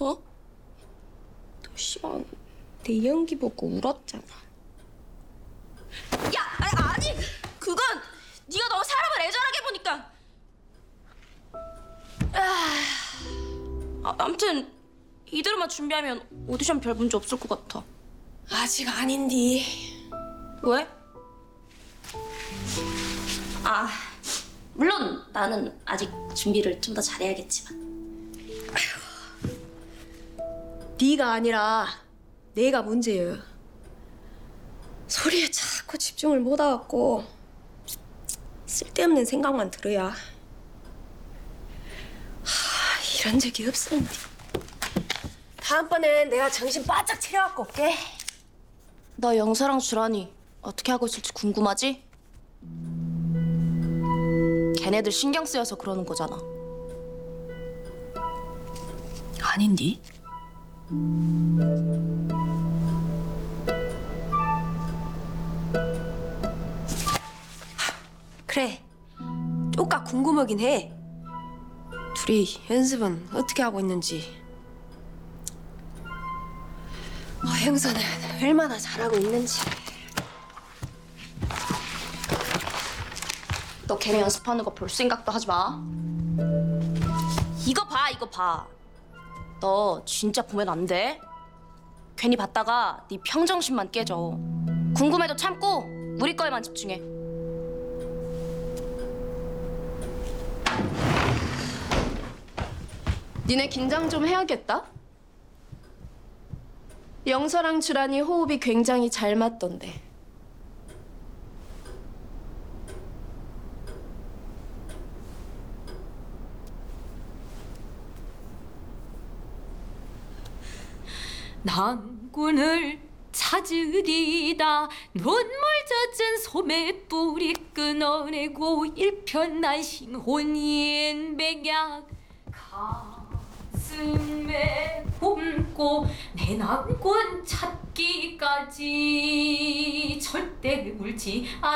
어? 너 씨발 내 연기 보고 울었잖아. 야, 아니 그건 네가 너무 사람을 애절하게 보니까. 아무튼 이대로만 준비하면 오디션 별 문제 없을 것 같아. 아직 아닌디. 왜? 물론 나는 아직 준비를 좀 더 잘해야겠지만. 네가 아니라 내가 문제여. 소리에 자꾸 집중을 못하겠고 쓸데없는 생각만 들어야. 이런 적이 없었는데. 다음번엔 내가 정신 바짝 차려갖고 올게. 너 영서랑 주란이 어떻게 하고 있을지 궁금하지? 걔네들 신경 쓰여서 그러는 거잖아. 아닌디? 그래, 쪼까 궁금하긴 해. 둘이 연습은 어떻게 하고 있는지. 형사는 얼마나 잘하고 있는지. 너 걔네 연습하는 거 볼 생각도 하지 마. 이거 봐, 이거 봐. 너 진짜 보면 안 돼. 괜히 봤다가 네 평정심만 깨져. 궁금해도 참고 우리 거에만 집중해. 니네 긴장 좀 해야겠다. 영서랑 주란이 호흡이 굉장히 잘 맞던데. 낭군을 찾으리다. 눈물 젖은 소매 뿌리 끊어내고 일편단심 혼인 백약 가슴에 품고 내 낭군 찾기까지 절대 울지